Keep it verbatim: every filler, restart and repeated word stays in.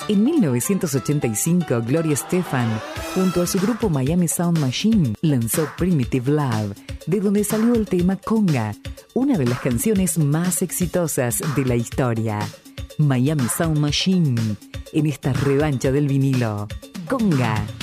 En mil novecientos ochenta y cinco, Gloria Estefan, junto a su grupo Miami Sound Machine, lanzó Primitive Love, de donde salió el tema Conga, una de las canciones más exitosas de la historia. Miami Sound Machine, en esta revancha del vinilo. Conga.